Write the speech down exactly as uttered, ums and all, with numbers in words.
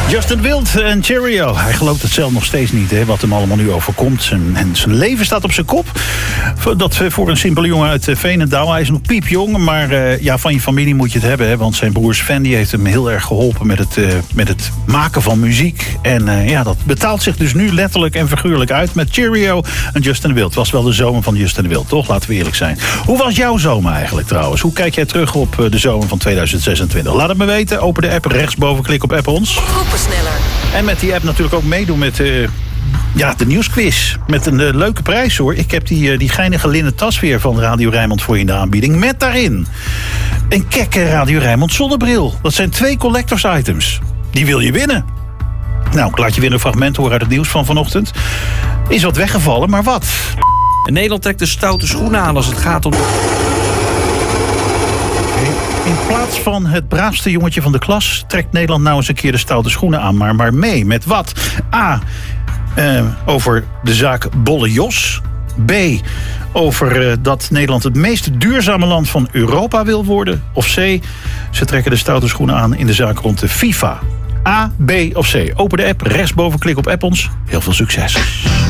Justin Wild en Cheerio. Hij gelooft het zelf nog steeds niet, hè, wat hem allemaal nu overkomt. Zijn, en zijn leven staat op zijn kop. Dat voor een simpele jongen uit Veenendaal. Hij is nog piepjong, maar uh, ja, van je familie moet je het hebben. Hè, want zijn broer Sven die heeft hem heel erg geholpen met het, uh, met het maken van muziek. En uh, ja, dat betaalt zich dus nu letterlijk en figuurlijk uit met Cheerio en Justin Wild. Het was wel de zomer van Justin Wild, toch? Laten we eerlijk zijn. Hoe was jouw zomer eigenlijk trouwens? Hoe kijk jij terug op de zomer van tweeduizend zesentwintig? Laat het me weten. Open de app rechtsboven, klik op app ons. Groepensneller. En met die app natuurlijk ook meedoen met uh, ja, de nieuwsquiz. Met een uh, leuke prijs hoor. Ik heb die, uh, die geinige linnen tas weer van Radio Rijnmond voor je in de aanbieding. Met daarin een kekke Radio Rijnmond zonnebril. Dat zijn twee collectors items. Die wil je winnen. Nou, ik laat je weer een fragment horen uit het nieuws van vanochtend. Is wat weggevallen, maar wat? En Nederland trekt de stoute schoenen aan als het gaat om... In plaats van het braafste jongetje van de klas trekt Nederland nou eens een keer de stoute schoenen aan. Maar, maar mee met wat? A. Uh, over de zaak Bolle Jos. B. Over uh, dat Nederland het meest duurzame land van Europa wil worden. Of C. Ze trekken de stoute schoenen aan in de zaak rond de FIFA. A, B of C. Open de app, rechtsboven, klik op app ons. Heel veel succes.